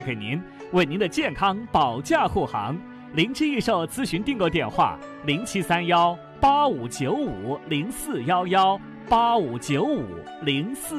给您，为您的健康保驾护航。灵芝益寿咨询订购电话：073185950411859594。